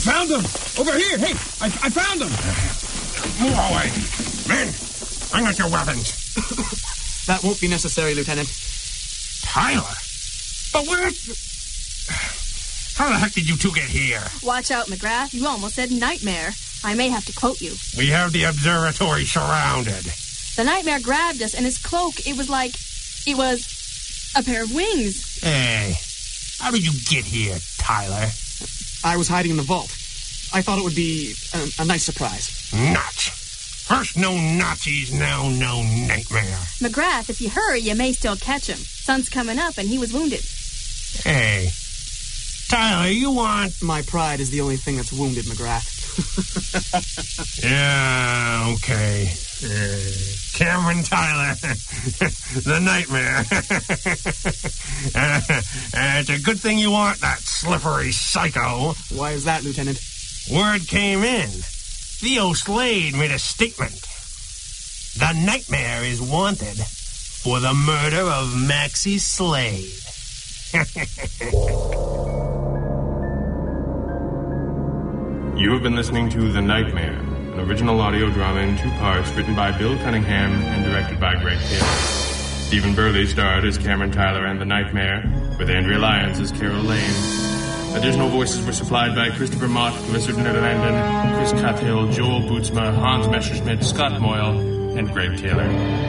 found them! Over here! Hey, I found them! Move away! Men, bring out your weapons! That won't be necessary, Lieutenant. Tyler? But where... How the heck did you two get here? Watch out, McGrath. You almost said nightmare. I may have to quote you. We have the observatory surrounded. The nightmare grabbed us, and his cloak, it was a pair of wings. Hey, how did you get here, Tyler? I was hiding in the vault. I thought it would be a nice surprise. Nuts. First no Nazis, now no nightmare. McGrath, if you hurry, you may still catch him. Sun's coming up, and he was wounded. Hey, Tyler, you want... My pride is the only thing that's wounded, McGrath. Yeah, okay. Cameron Tyler, the nightmare. It's a good thing you aren't that slippery psycho. Why is that, Lieutenant? Word came in. Theo Slade made a statement. The nightmare is wanted for the murder of Maxie Slade. You have been listening to The Nightmare, an original audio drama in 2 parts written by Bill Cunningham and directed by Greg Taylor. Stephen Burley starred as Cameron Tyler and The Nightmare, with Andrea Lyons as Carol Lane. Additional voices were supplied by Christopher Mott, Lizard Nederlanden, Chris Cahill, Joel Bootsma, Hans Messerschmidt, Scott Moyle, and Greg Taylor.